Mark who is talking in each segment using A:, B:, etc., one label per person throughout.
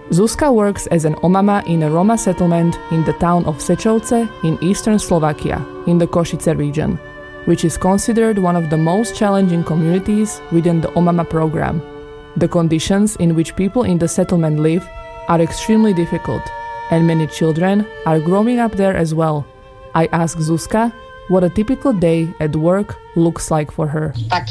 A: Zuzka works as an omama in a Roma settlement in the town of Sečovce in eastern Slovakia, in the Košice region, which is considered one of the most challenging communities within the Omama program. The conditions in which people in the settlement live are extremely difficult, and many children are growing up there as well. I asked Zuzka what a typical day at work looks like for her.
B: A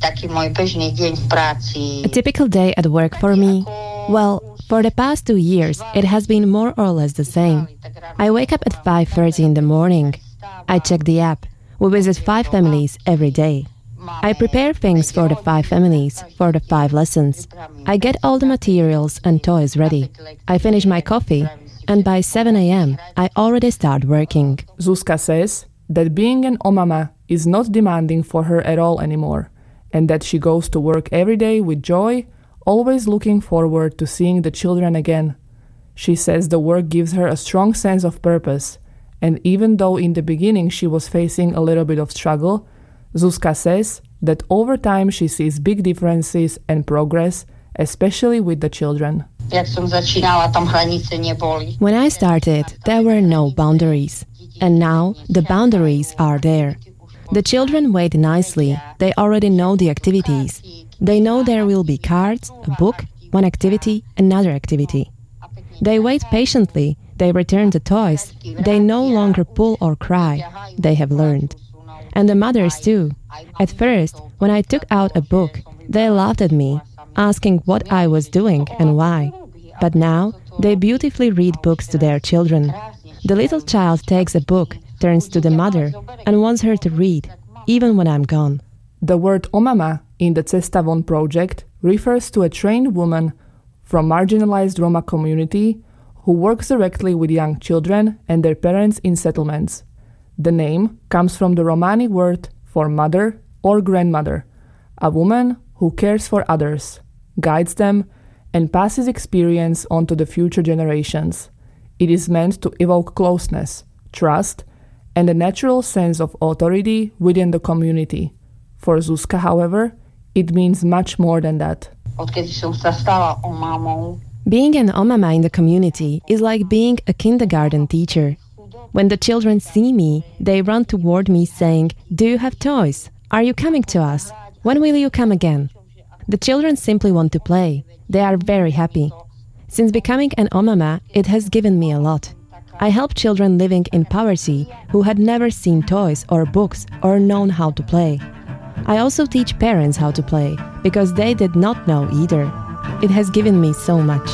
B: typical day at work for me? Well, for the past 2 years, it has been more or less the same. I wake up at 5:30 in the morning. I check the app. We visit 5 families every day. I prepare things for the 5 families, for the 5 lessons. I get all the materials and toys ready. I finish my coffee, and by 7 a.m., I already start working.
A: Zuzka says that being an omama is not demanding for her at all anymore, and that she goes to work every day with joy, always looking forward to seeing the children again. She says the work gives her a strong sense of purpose, and even though in the beginning she was facing a little bit of struggle, Zuzka says that over time she sees big differences and progress, especially with the children.
B: When I started, there were no boundaries, and now the boundaries are there. The children wait nicely, they already know the activities. They know there will be cards, a book, one activity, another activity. They wait patiently, they return the toys, they no longer pull or cry, they have learned. And the mothers too. At first, when I took out a book, they laughed at me, asking what I was doing and why. But now, they beautifully read books to their children. The little child takes a book, turns to the mother, and wants her to read, even when I'm gone.
A: The word omama in the Cesta Von project refers to a trained woman from marginalized Roma community who works directly with young children and their parents in settlements. The name comes from the Romani word for mother or grandmother, a woman who cares for others, guides them, and passes experience on to the future generations. It is meant to evoke closeness, trust, and a natural sense of authority within the community. For Zuzka, however, it means much more than that.
B: Being an omama in the community is like being a kindergarten teacher. When the children see me, they run toward me saying, "Do you have toys? Are you coming to us? When will you come again?" The children simply want to play. They are very happy. Since becoming an omama, it has given me a lot. I help children living in poverty who had never seen toys or books or known how to play. I also teach parents how to play, because they did not know either. It has given me so much.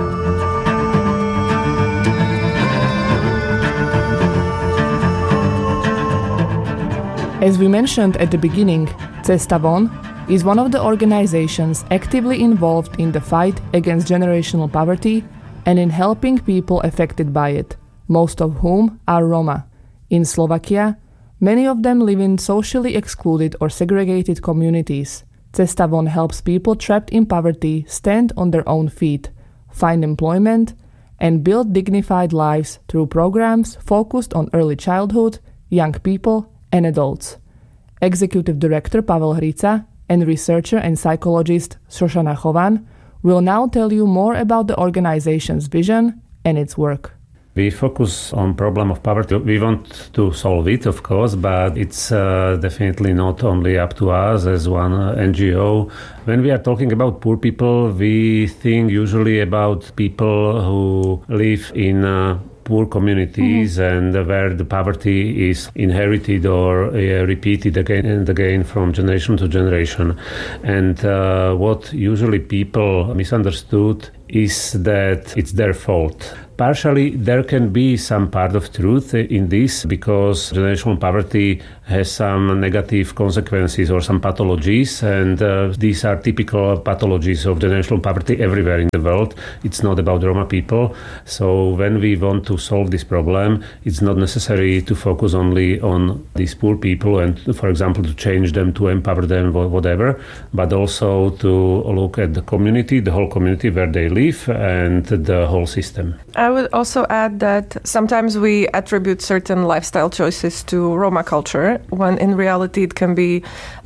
A: As we mentioned at the beginning, Cesta Von is one of the organizations actively involved in the fight against generational poverty and in helping people affected by it, most of whom are Roma. In Slovakia, many of them live in socially excluded or segregated communities. Cesta Von helps people trapped in poverty stand on their own feet, find employment, and build dignified lives through programs focused on early childhood, young people, and adults. Executive Director Pavel Hrica and researcher and psychologist Shoshana Chovan will now tell you more about the organization's vision and its work.
C: We focus on problem of poverty. We want to solve it, of course, but it's definitely not only up to us as one NGO. When we are talking about poor people, we think usually about people who live in poor communities and where the poverty is inherited or repeated again and again from generation to generation. And what usually people misunderstood is that it's their fault. Partially, there can be some part of truth in this because generational poverty has some negative consequences or some pathologies, and these are typical pathologies of generational poverty everywhere in the world. It's not about Roma people. So when we want to solve this problem, it's not necessary to focus only on these poor people and, for example, to change them, to empower them, whatever, but also to look at the community, the whole community where they live and the whole system.
D: I would also add that sometimes we attribute certain lifestyle choices to Roma culture, when in reality it can be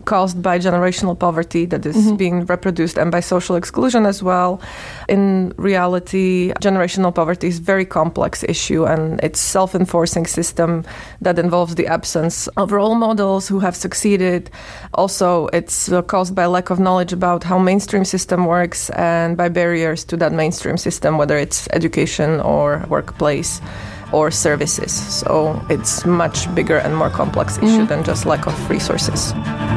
D: caused by generational poverty that is being reproduced and by social exclusion as well. In reality, generational poverty is a very complex issue, and it's a self-enforcing system that involves the absence of role models who have succeeded. Also, it's caused by lack of knowledge about how mainstream system works and by barriers to that mainstream system, whether it's education or workplace or services. So it's much bigger and more complex issue than just lack of resources.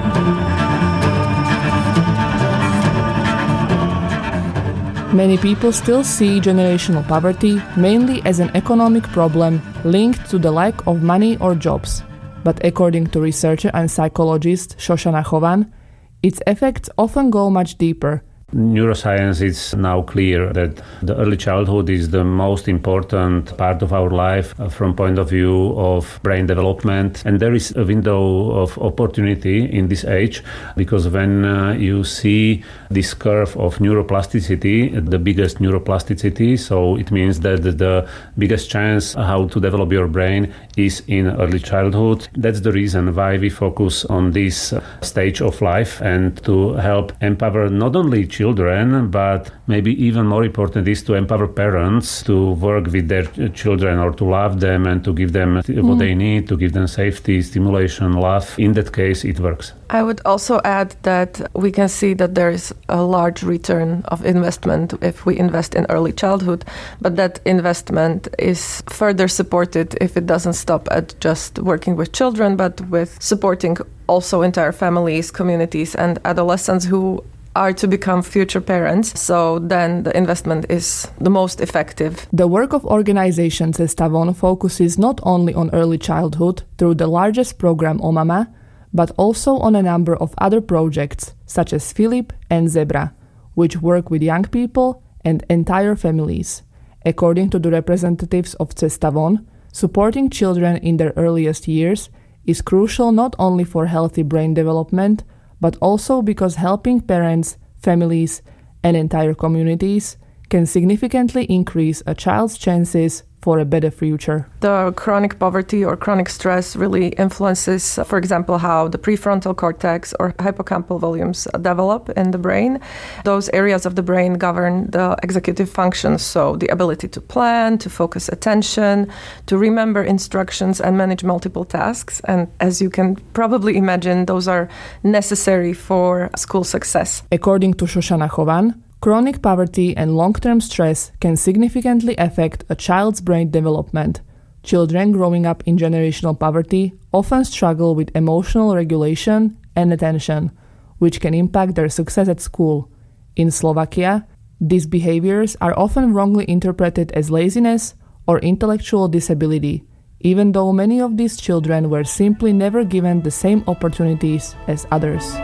A: Many people still see generational poverty mainly as an economic problem linked to the lack of money or jobs. But according to researcher and psychologist Shoshana Chovan, its effects often go much deeper.
C: Neuroscience is now clear that the early childhood is the most important part of our life from point of view of brain development. And there is a window of opportunity in this age, because when you see this curve of neuroplasticity, the biggest neuroplasticity, so it means that the biggest chance how to develop your brain is in early childhood. That's the reason why we focus on this stage of life, and to help empower not only children, but maybe even more important is to empower parents to work with their children, or to love them and to give them what they need, to give them safety, stimulation, love. In that case, it works.
D: I would also add that we can see that there is a large return of investment if we invest in early childhood, but that investment is further supported if it doesn't stop at just working with children, but with supporting also entire families, communities, and adolescents who are to become future parents. So then the investment is the most effective.
A: The work of organization Cestavon focuses not only on early childhood through the largest program OMAMA, but also on a number of other projects, such as Filip and Zebra, which work with young people and entire families. According to the representatives of Cestavon, supporting children in their earliest years is crucial not only for healthy brain development, but also because helping parents, families, and entire communities can significantly increase a child's chances for a better future.
D: The chronic poverty or chronic stress really influences, for example, how the prefrontal cortex or hippocampal volumes develop in the brain. Those areas of the brain govern the executive functions, so the ability to plan, to focus attention, to remember instructions and manage multiple tasks. And as you can probably imagine, those are necessary for school success.
A: According to Shoshana Chovan, chronic poverty and long-term stress can significantly affect a child's brain development. Children growing up in generational poverty often struggle with emotional regulation and attention, which can impact their success at school. In Slovakia, these behaviors are often wrongly interpreted as laziness or intellectual disability, even though many of these children were simply never given the same opportunities as others.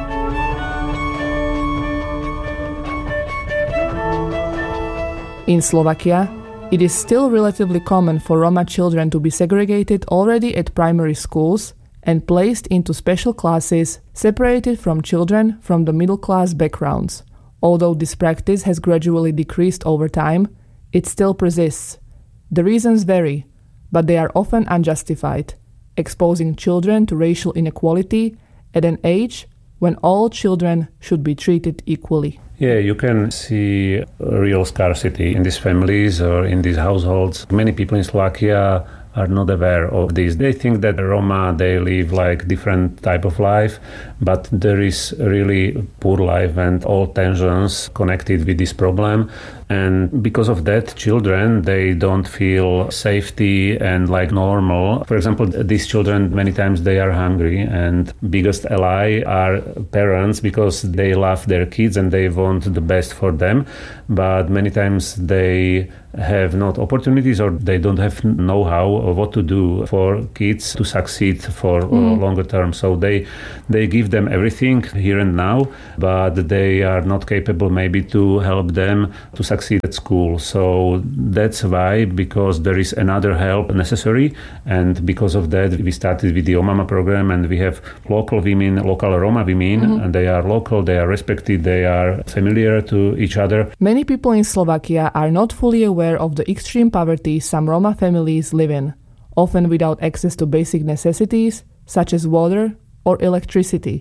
A: In Slovakia, it is still relatively common for Roma children to be segregated already at primary schools and placed into special classes separated from children from the middle-class backgrounds. Although this practice has gradually decreased over time, it still persists. The reasons vary, but they are often unjustified, exposing children to racial inequality at an age when all children should be treated equally.
C: Yeah, you can see real scarcity in these families or in these households. Many people in Slovakia are not aware of this. They think that Roma, they live like different type of life, but there is really poor life and all tensions connected with this problem. And because of that, children, they don't feel safety and like normal. For example, these children, many times they are hungry, and biggest ally are parents because they love their kids and they want the best for them. But many times they have not opportunities, or they don't have know-how of what to do for kids to succeed for longer term. So they give them everything here and now, but they are not capable maybe to help them to succeed at school. So that's why, because there is another help necessary, and because of that we started with the OMAMA program, and we have local women, local Roma women, and they are local, they are respected, they are familiar to each other.
A: Many people in Slovakia are not fully aware of the extreme poverty some Roma families live in, often without access to basic necessities such as water or electricity.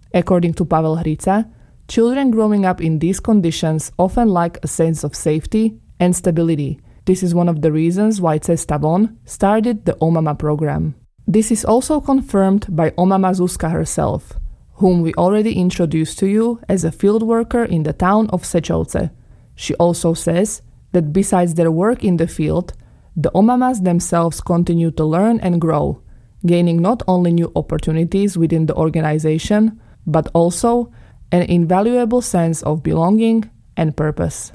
A: According to Pavel Hrica, children growing up in these conditions often lack a sense of safety and stability. This is one of the reasons why Cesta Von started the OMAMA program. This is also confirmed by OMAMA Zuzka herself, whom we already introduced to you as a field worker in the town of Sečovce. She also says that besides their work in the field, the OMAMAs themselves continue to learn and grow, gaining not only new opportunities within the organization, but also an invaluable sense of belonging and purpose.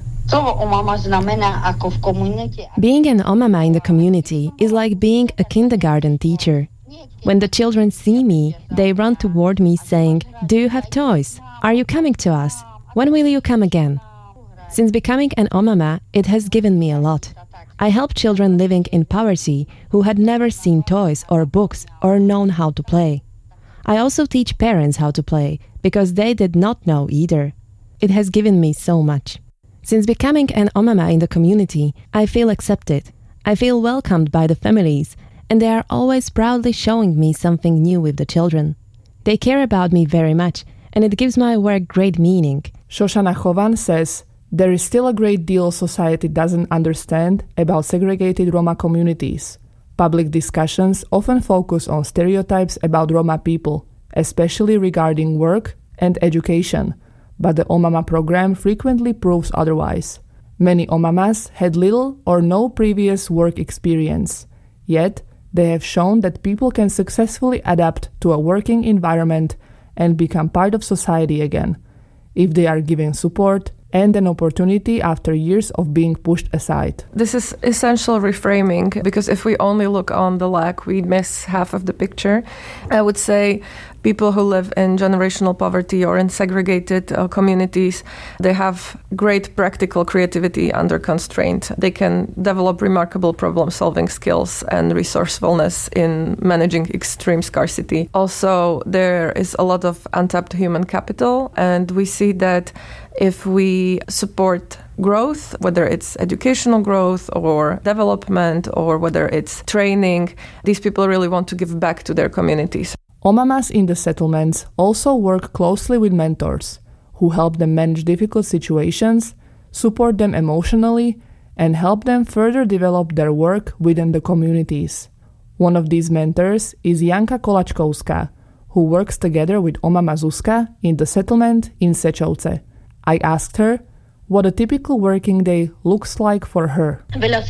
B: Being an OMAMA in the community is like being a kindergarten teacher. When the children see me, they run toward me saying, "Do you have toys? Are you coming to us? When will you come again?" Since becoming an OMAMA, it has given me a lot. I help children living in poverty who had never seen toys or books or known how to play. I also teach parents how to play, because they did not know either. It has given me so much. Since becoming an OMAMA in the community, I feel accepted. I feel welcomed by the families, and they are always proudly showing me something new with the children. They care about me very much, and it gives my work great meaning.
A: Shoshana Chovan says, there is still a great deal society doesn't understand about segregated Roma communities. Public discussions often focus on stereotypes about Roma people, especially regarding work and education, but the OMAMA program frequently proves otherwise. Many OMAMAs had little or no previous work experience, yet they have shown that people can successfully adapt to a working environment and become part of society again, if they are given support and an opportunity after years of being pushed aside.
D: This is essential reframing, because if we only look on the lack, we miss half of the picture. I would say people who live in generational poverty or in segregated communities, they have great practical creativity under constraint. They can develop remarkable problem-solving skills and resourcefulness in managing extreme scarcity. Also, there is a lot of untapped human capital, and we see that if we support growth, whether it's educational growth or development or whether it's training, these people really want to give back to their communities.
A: OMAMAs in the settlements also work closely with mentors who help them manage difficult situations, support them emotionally, and help them further develop their work within the communities. One of these mentors is Janka Kolačkovská, who works together with OMAMA Zuzka in the settlement in Sečovce. I asked her what a typical working day looks like for her.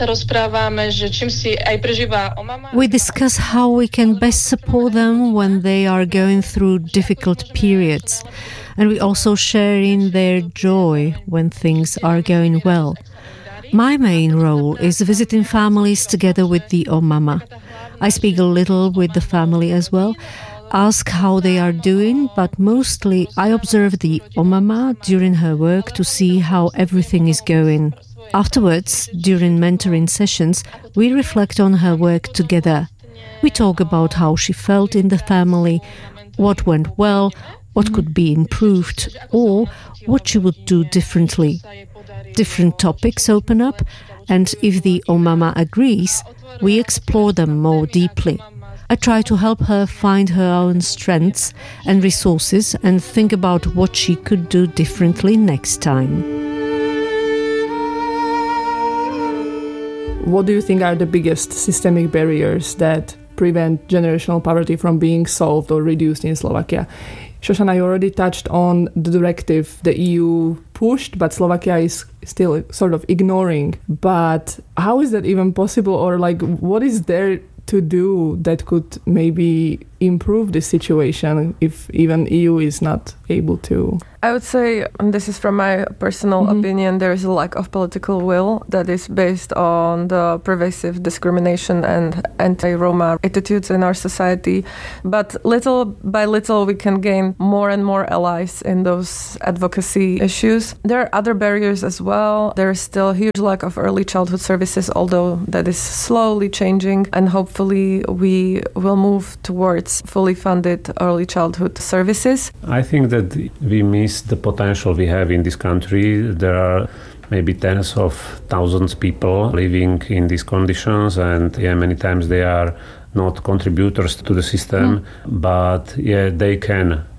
E: We discuss how we can best support them when they are going through difficult periods, and we also share in their joy when things are going well. My main role is visiting families together with the OMAMA. I speak a little with the family as well, ask how they are doing, but mostly I observe the OMAMA during her work to see how everything is going. Afterwards, during mentoring sessions, we reflect on her work together. We talk about how she felt in the family, what went well, what could be improved, or what she would do differently. Different topics open up, and if the OMAMA agrees, we explore them more deeply. I try to help her find her own strengths and resources and think about what she could do differently next time.
A: What do you think are the biggest systemic barriers that prevent generational poverty from being solved or reduced in Slovakia? Shoshana, you already touched on the directive the EU pushed, but Slovakia is still sort of ignoring. But how is that even possible? Or what is there to do that could maybe improve the situation if even EU is not able to?
D: I would say, and this is from my personal opinion, there is a lack of political will that is based on the pervasive discrimination and anti-Roma attitudes in our society. But little by little, we can gain more and more allies in those advocacy issues. There are other barriers as well. There is still a huge lack of early childhood services, although that is slowly changing. And hopefully, we will move towards fully funded early childhood services.
C: I think that we miss the potential we have in this country. There are maybe tens of thousands of people living in these conditions, and many times they are not contributors to the system, but they can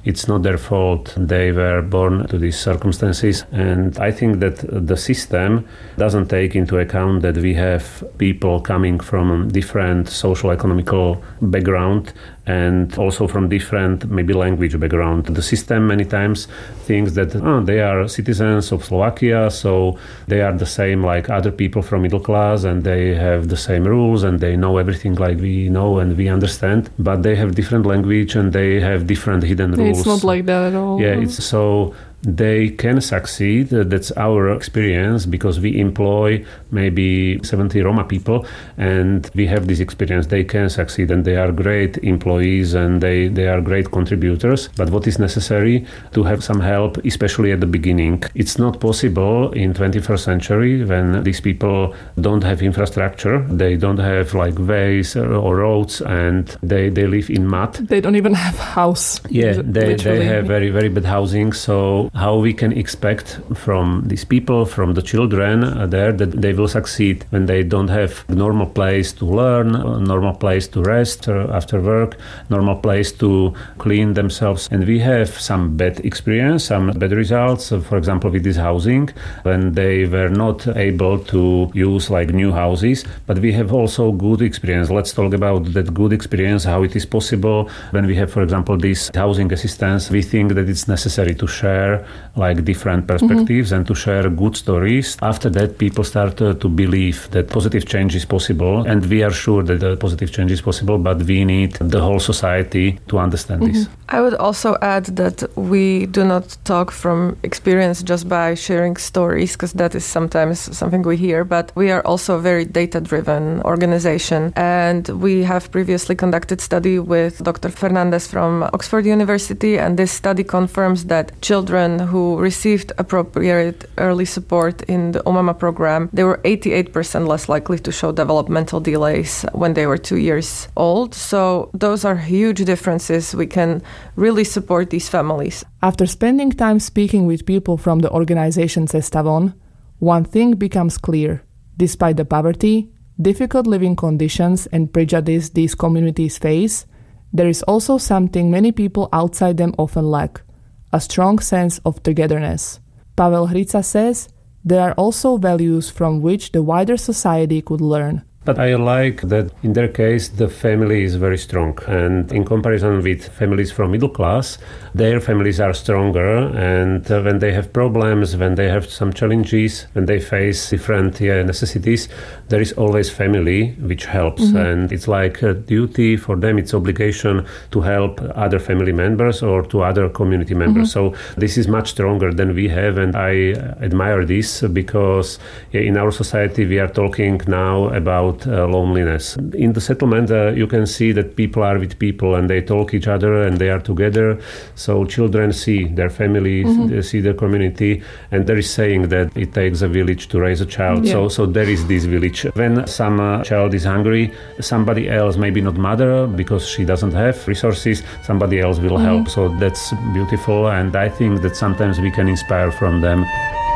C: It's not their fault. They were born to these circumstances. And I think that the system doesn't take into account that we have people coming from different social economical background and also from different maybe language background. The system many times thinks that they are citizens of Slovakia, so they are the same like other people from middle class and they have the same rules and they know everything like we know and we understand, but they have different language and they have different hidden rules.
A: It's not like that at all.
C: Yeah, it's so they can succeed. That's our experience because we employ maybe 70 Roma people and we have this experience. They can succeed and they are great employees and they are great contributors. But what is necessary to have some help, especially at the beginning. It's not possible in 21st century when these people don't have infrastructure. They don't have like ways or roads and they live in mud.
A: They don't even have house.
C: Yeah, they have very, very bad housing. So how we can expect from these people, from the children there, that they will succeed when they don't have a normal place to learn, a normal place to rest after work, normal place to clean themselves. And we have some bad experience, some bad results, for example, with this housing, when they were not able to use like new houses. But we have also good experience. Let's talk about that good experience, how it is possible when we have, for example, this housing assistance. We think that it's necessary to share like different perspectives and to share good stories. After that, people start to believe that positive change is possible, and we are sure that the positive change is possible, but we need the whole society to understand this.
D: I would also add that we do not talk from experience just by sharing stories, because that is sometimes something we hear, but we are also a very data-driven organization, and we have previously conducted study with Dr. Fernandez from Oxford University, and this study confirms that children who received appropriate early support in the Umama program, they were 88% less likely to show developmental delays when they were 2 years old. So those are huge differences. We can really support these families.
A: After spending time speaking with people from the organization Cesta Von, one thing becomes clear. Despite the poverty, difficult living conditions and prejudice these communities face, there is also something many people outside them often lack: a strong sense of togetherness. Pavel Hrica says there are also values from which the wider society could learn.
C: But I like that in their case, the family is very strong. And in comparison with families from middle class, their families are stronger. And when they have problems, when they have some challenges, when they face different necessities, there is always family which helps. And it's like a duty for them, it's obligation to help other family members or to other community members. So this is much stronger than we have. And I admire this because in our society, we are talking now about loneliness. In the settlement, you can see that people are with people and they talk each other and they are together. So children see their families, they see their community, and there is saying that it takes a village to raise a child.
A: Yeah.
C: So there is this village. When some child is hungry, somebody else, maybe not mother, because she doesn't have resources, somebody else will help. So that's beautiful, and I think that sometimes we can inspire from them.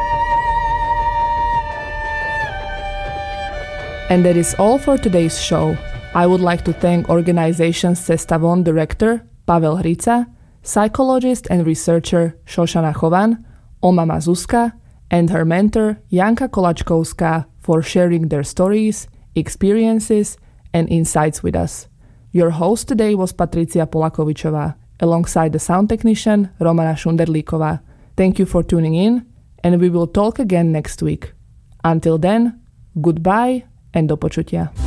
A: And that is all for today's show. I would like to thank organization Cesta Von director Pavel Hrica, psychologist and researcher Shoshana Chovan, Omama Zuzka, and her mentor Janka Kolačkovská for sharing their stories, experiences, and insights with us. Your host today was Patricia Polakovičová, alongside the sound technician Romana Šunderlíková. Thank you for tuning in, and we will talk again next week. Until then, goodbye and do počutia.